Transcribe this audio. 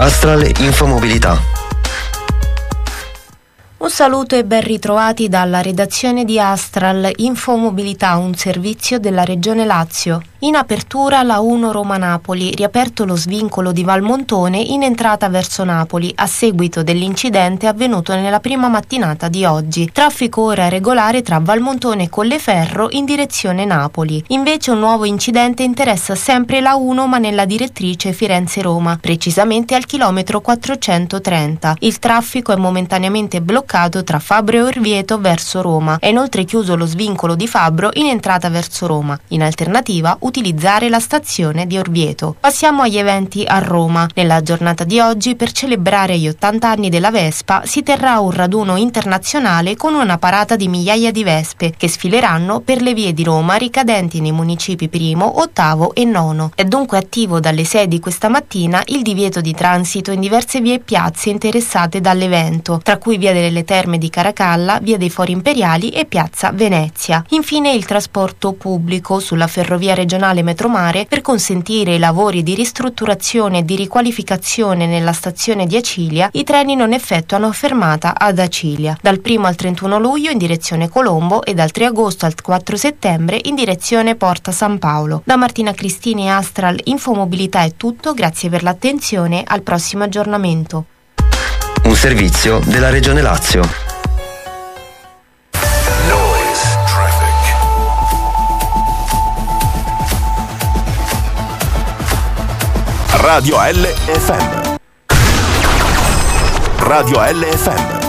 Astral Infomobilità. Un saluto e ben ritrovati dalla redazione di Astral Infomobilità, un servizio della Regione Lazio. In apertura la 1 Roma-Napoli, riaperto lo svincolo di Valmontone in entrata verso Napoli a seguito dell'incidente avvenuto nella prima mattinata di oggi. Traffico ora regolare tra Valmontone e Colleferro in direzione Napoli. Invece un nuovo incidente interessa sempre la 1 ma nella direttrice Firenze-Roma, precisamente al chilometro 430. Il traffico è momentaneamente bloccato tra Fabbro e Orvieto verso Roma. È inoltre chiuso lo svincolo di Fabbro in entrata verso Roma. In alternativa, utilizzare la stazione di Orvieto. Passiamo agli eventi a Roma. Nella giornata di oggi, per celebrare gli 80 anni della Vespa, si terrà un raduno internazionale con una parata di migliaia di Vespe che sfileranno per le vie di Roma ricadenti nei municipi primo, ottavo e nono. È dunque attivo dalle 6 di questa mattina il divieto di transito in diverse vie e piazze interessate dall'evento, tra cui via delle Terme di Caracalla, via dei Fori Imperiali e piazza Venezia. Infine il trasporto pubblico sulla ferrovia regionale Metromare per consentire i lavori di ristrutturazione e di riqualificazione nella stazione di Acilia. I treni non effettuano fermata ad Acilia. Dal 1 al 31 luglio in direzione Colombo e dal 3 agosto al 4 settembre in direzione Porta San Paolo. Da Martina Cristini e Astral Infomobilità è tutto, grazie per l'attenzione, al prossimo aggiornamento. Un servizio della Regione Lazio. Noise traffic. Radio LFM. Radio LFM